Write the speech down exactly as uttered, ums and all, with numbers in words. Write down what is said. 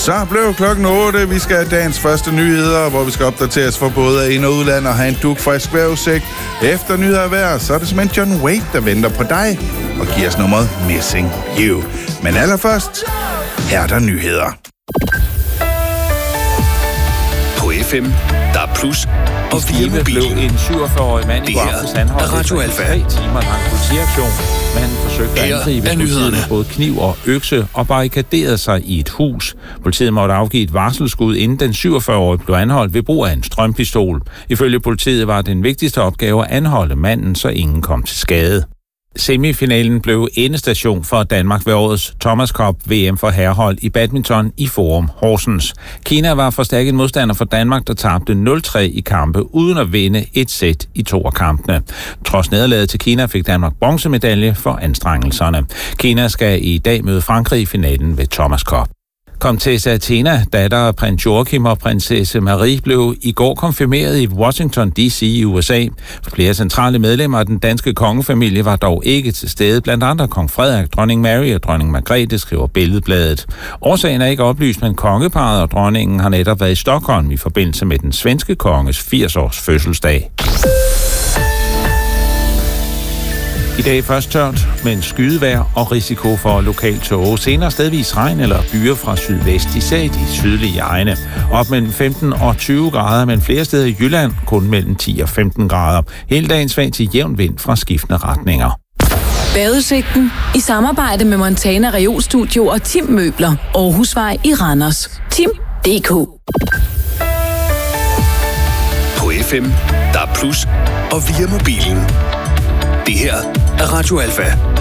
Så blev klokken otte. Vi skal have dagens første nyheder, hvor vi skal opdateres for både ind- og udland og have en dugfrisk vejrudsigt. Efter nyheder hver, så er det simpelthen John Wayne, der venter på dig og giver os nummeret Missing You. Men allerførst, her er der nyheder. På F M, der er plus og via mobilen. Blev en syvogfyrre-årig mand i går aftes anholdt Radio Alfa. tre timer lang politiaktion. Manden forsøgte at angribe politiet med både kniv og økse og barrikaderede sig i et hus. Politiet måtte afgive et varselsskud, inden den syvogfyrre-årige blev anholdt ved brug af en strømpistol. Ifølge politiet var den vigtigste opgave at anholde manden, så ingen kom til skade. Semifinalen blev endestation for Danmark ved årets Thomas Cup V M for herrehold i badminton i Forum Horsens. Kina var forstærket modstander for Danmark, der tabte nul tre i kampe uden at vinde et sæt i to af kampene. Trods nederlaget til Kina fik Danmark bronzemedalje for anstrengelserne. Kina skal i dag møde Frankrig i finalen ved Thomas Cup. Komtesse Athena, datter af prins Joachim og prinsesse Marie, blev i går konfirmeret i Washington D C i U S A. Flere centrale medlemmer af den danske kongefamilie var dog ikke til stede, blandt andre kong Frederik, dronning Mary og dronning Margrethe, skriver Billedbladet. Årsagen er ikke oplyst, men kongeparret og dronningen har netop været i Stockholm i forbindelse med den svenske konges firs-års fødselsdag. I dag først tørt, men skydevejr og risiko for lokal tåge. Senere stedvis regn eller byer fra sydvest, især i de sydlige egne. Op mellem femten og tyve grader, men flere steder i Jylland kun mellem ti og femten grader. Hele dagen svag til jævn vind fra skiftende retninger. Badeudsigten i samarbejde med Montana Reolstudio og Tim Møbler. Aarhusvej i Randers. Tim punktum d k. På F M, der er plus og via mobilen. Det her er Radio Alfa.